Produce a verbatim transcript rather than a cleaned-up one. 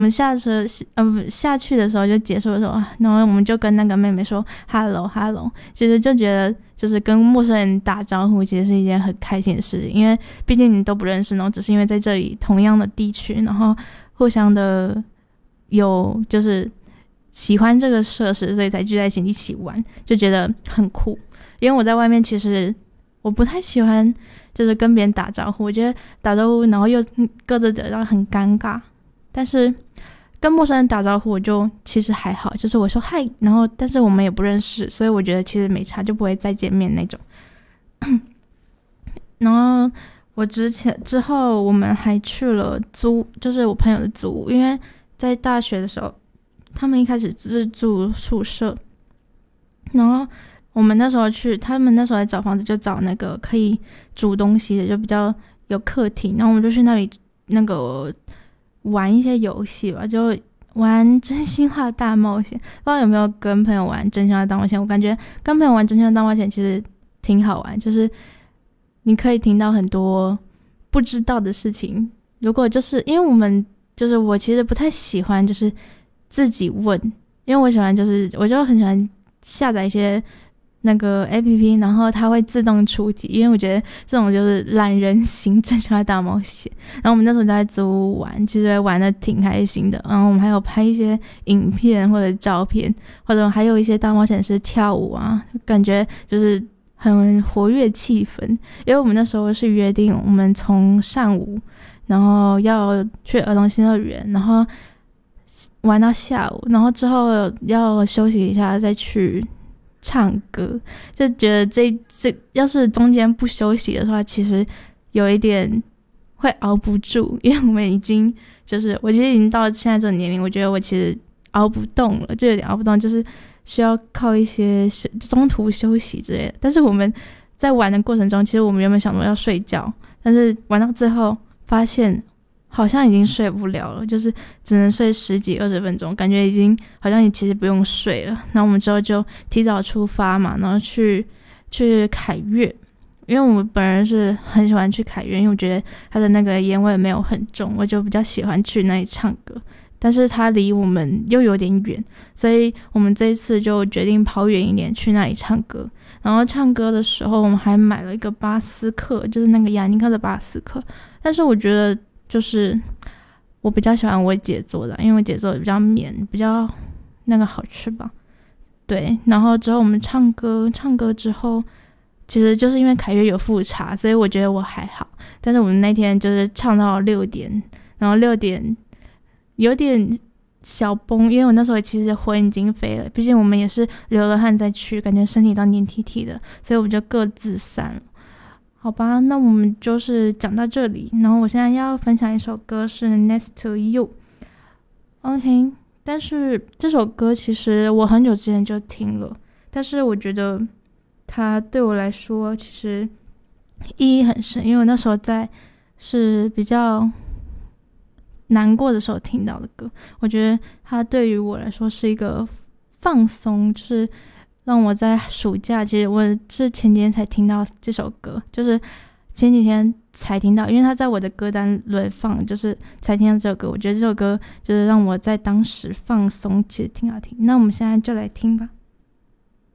我们下车呃不下去的时候就结束的时候，然后我们就跟那个妹妹说 hello hello， 其实就觉得就是跟陌生人打招呼其实是一件很开心的事，因为毕竟你都不认识，然后只是因为在这里同样的地区，然后互相的有就是喜欢这个设施，所以才聚在一起一起玩，就觉得很酷。因为我在外面其实我不太喜欢就是跟别人打招呼，我觉得打招呼然后又各自的然后很尴尬，但是跟陌生人打招呼我就其实还好，就是我说嗨，然后但是我们也不认识，所以我觉得其实没差，就不会再见面那种。然后我之前之后我们还去了租，就是我朋友的租屋，因为在大学的时候他们一开始就是住宿舍，然后我们那时候去，他们那时候来找房子就找那个可以煮东西的，就比较有客厅，然后我们就去那里那个玩一些游戏吧，就玩真心话大冒险。不知道有没有跟朋友玩真心话大冒险？我感觉跟朋友玩真心话大冒险其实挺好玩，就是你可以听到很多不知道的事情。如果就是因为我们就是我其实不太喜欢就是自己问，因为我喜欢就是我就很喜欢下载一些那个 A P P， 然后它会自动出题，因为我觉得这种就是懒人型真心话大冒险。然后我们那时候就在租屋玩，其实玩的挺开心的。然后我们还有拍一些影片或者照片，或者还有一些大冒险是跳舞啊，感觉就是很活跃气氛。因为我们那时候是约定我们从上午然后要去儿童新乐园，然后玩到下午，然后之后要休息一下再去唱歌，就觉得这这要是中间不休息的话，其实有一点会熬不住，因为我们已经就是我其实已经到现在这个年龄，我觉得我其实熬不动了，就有点熬不动，就是需要靠一些中途休息之类的。但是我们在玩的过程中，其实我们原本想说要睡觉，但是玩到最后发现好像已经睡不了了，就是只能睡十几二十分钟，感觉已经好像你其实不用睡了。然后我们之后就提早出发嘛，然后去去凯悦，因为我们本人是很喜欢去凯悦，因为我觉得它的那个烟味没有很重，我就比较喜欢去那里唱歌。但是它离我们又有点远，所以我们这一次就决定跑远一点去那里唱歌。然后唱歌的时候我们还买了一个巴斯克，就是那个雅尼克的巴斯克，但是我觉得就是我比较喜欢我姐做的，因为我姐做的比较绵，比较那个好吃吧。对，然后之后我们唱歌，唱歌之后，其实就是因为凯悦有副茶，所以我觉得我还好。但是我们那天就是唱到六点，然后六点有点小崩，因为我那时候其实魂已经飞了，毕竟我们也是流了汗再去，感觉身体都黏踢踢的，所以我们就各自散了。好吧，那我们就是讲到这里，然后我现在要分享一首歌是 Next to You。 OK， 但是这首歌其实我很久之前就听了，但是我觉得它对我来说其实意义很深，因为我那时候在是比较难过的时候听到的歌，我觉得它对于我来说是一个放松，就是让我在暑假，其实我是前几天才听到这首歌，就是前几天才听到，因为它在我的歌单轮放，就是才听到这首歌。我觉得这首歌就是让我在当时放松，其实挺好听。那我们现在就来听吧。